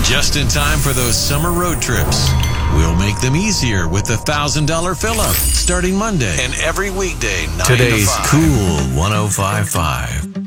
Just in time for those summer road trips. We'll make them easier with the $1,000 fill-up starting Monday and every weekday 9 Today's to 5. Cool 105.5.